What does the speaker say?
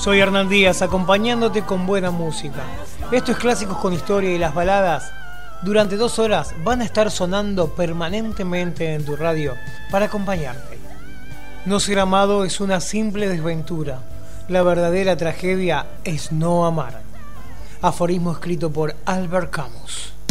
Soy Hernán Díaz, acompañándote con buena música. Esto es Clásicos con Historia y las baladas. Durante 2 horas van a estar sonando permanentemente en tu radio para acompañarte. No ser amado es una simple desventura. La verdadera tragedia es no amar. Aforismo escrito por Albert Camus.